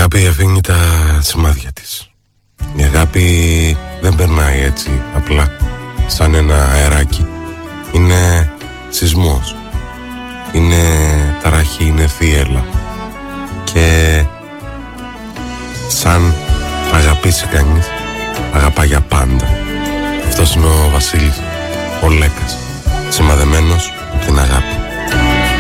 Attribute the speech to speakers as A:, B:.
A: αγάπη αφήνει τα σημάδια της. Η αγάπη δεν περνάει έτσι απλά σαν ένα αεράκι. Είναι σεισμός, είναι ταραχή, είναι θύελλα. Και σαν αγαπήσει κανείς, αγαπά για πάντα. Αυτός είναι ο Βασίλης, ο Λέκας, σημαδεμένος από την αγάπη.